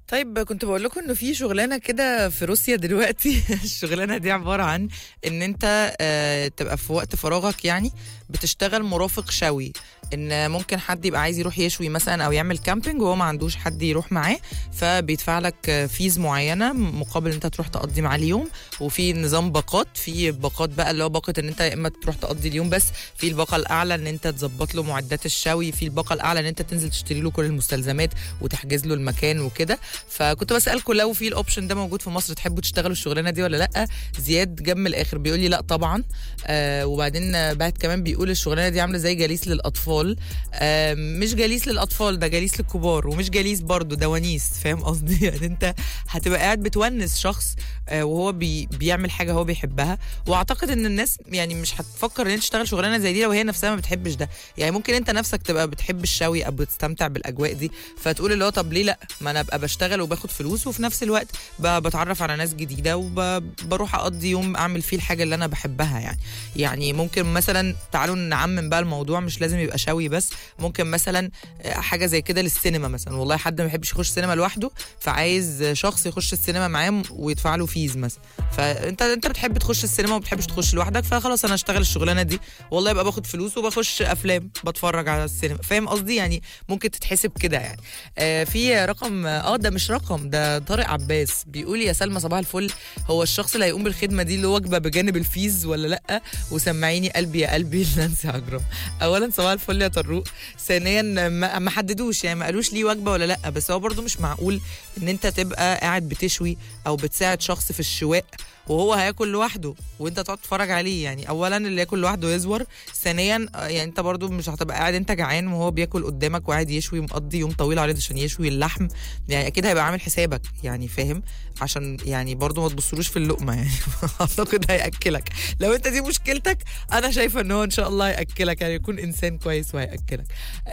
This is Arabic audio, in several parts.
طيب كنت بقول لكم انه في شغلانه كده في روسيا دلوقتي. الشغلانه دي عباره عن ان انت تبقى في وقت فراغك، يعني بتشتغل مرافق شوي. ان ممكن حد يبقى عايز يروح يشوي مثلا او يعمل كامبينج وهو ما عندوش حد يروح معاه، فبيدفع لك فيز معينه مقابل ان انت تروح تقضي معاه اليوم. وفي نظام باقات، في باقات بقى اللي هو باقه ان انت يا اما تروح تقضي اليوم بس، في الباقه الاعلى ان انت تظبط له معدات الشوي، في الباقه الاعلى ان انت تنزل تشتري له كل المستلزمات وتحجز له المكان وكده. فكنت بسالكم لو في الاوبشن ده موجود في مصر تحبوا تشتغلوا الشغلانه دي ولا لا؟ زياد جم الاخر بيقول لي لا طبعا. وبعدين بعد كمان بيقول الشغلانه دي عامله زي جليس للاطفال. مش جليس للاطفال، ده جليس للكبار، ومش جليس برضو، ده ونيس. فاهم قصدي؟ يعني انت هتبقى قاعد بتونس شخص وهو بيعمل حاجه هو بيحبها. واعتقد ان الناس يعني مش هتفكر ان انت تشتغل شغلانه زي دي لو هي نفسها ما بتحبش ده. يعني ممكن انت نفسك تبقى بتحب الشوي او بتستمتع بالاجواء دي، فتقول اللي هو طب ليه لا، ما انا ابقى بشتغل وباخد فلوس وفي نفس الوقت بتعرف على ناس جديده وبروح اقضي يوم اعمل فيه الحاجه اللي انا بحبها. يعني ممكن مثلا تعالوا نعمم بقى الموضوع، مش لازم يبقى شوي بس. ممكن مثلا حاجه زي كده للسينما مثلا، والله حد ما يحبش يخش سينما لوحده فعايز شخص يخش السينما معاه ويدفع له فيز مثلا. فانت بتحب تخش السينما وما بتحبش تخش لوحدك، فخلاص انا اشتغل الشغلانه دي والله يبقى باخد فلوس وبخش افلام بتفرج على السينما. فاهم قصدي؟ يعني ممكن تتحسب كده يعني. في رقم ده مش رقم، ده طارق عباس بيقول يا سلمى صباح الفل، هو الشخص اللي هيقوم بالخدمه دي له وجبه بجانب الفيز ولا لا؟ وسمعيني قلبي يا قلبي نانسي عجرم. اولا صباح الفل يا طروق، ثانيا ما حددوش، يعني ما قالوش ليه وجبه ولا لا. بس هو برضو مش معقول ان انت تبقى قاعد بتشوي او بتساعد شخص في الشواء وهو هياكل لوحده وانت تقعد تتفرج عليه. يعني اولا اللي ياكل لوحده يزور، ثانيا يعني انت برضو مش هتبقى قاعد انت جعان وهو بياكل قدامك وقاعد يشوي ومقضي يوم طويل عليه عشان يشوي اللحم. يعني اكيد هيبقى عامل حسابك، يعني فاهم؟ عشان يعني برضو ما تبصلوش في اللقمه يعني. اعتقد هياكلك. لو انت دي مشكلتك انا شايفه ان هو ان شاء الله هياكلك، يعني يكون انسان كويس وهياكلك.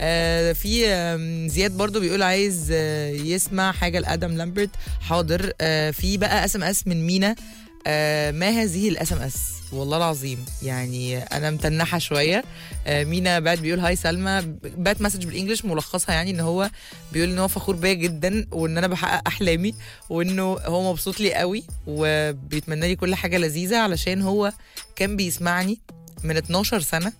في زياد برضو بيقول عايز يسمع حاجه لادم لامبرت. حاضر. في بقى اس من مينا. ما هذه الاس ام اس؟ والله العظيم يعني انا متنحه شويه. مينا بعد بيقول هاي سلمى، بعت مسج بالانجلش ملخصها، يعني ان هو بيقول ان هو فخور بيا جدا وان انا بحقق احلامي وانه هو مبسوط لي قوي وبيتمنى لي كل حاجه لذيذه علشان هو كان بيسمعني من 12 سنه.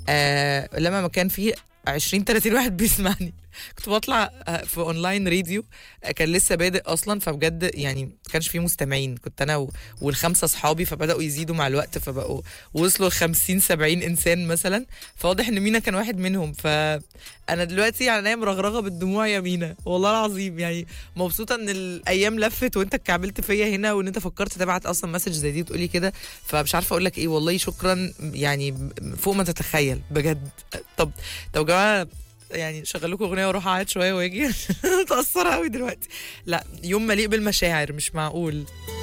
لما ما كان فيه 20-30 واحد بيسمعني. كنت بطلع في اونلاين راديو، كان لسه بادئ اصلا، فبجد يعني ما كانش فيه مستمعين، كنت انا والخمسه اصحابي، فبداوا يزيدوا مع الوقت فبقوا وصلوا 50-70 انسان مثلا. فواضح ان مينا كان واحد منهم. فانا دلوقتي يعني مرغرغه بالدموع يا مينا والله العظيم. يعني مبسوطه ان الايام لفت وانت اتكعبلت فيا هنا وان انت فكرت تبعت اصلا مسج زي دي وتقولي كده. فمش عارفه اقول لك ايه، والله شكرا يعني فوق ما تتخيل بجد. طب يا جماعه يعني شغل لكم اغنيه واروح اقعد شويه واجي. متاثره قوي دلوقتي. لا يوم مليء بالمشاعر، مش معقول.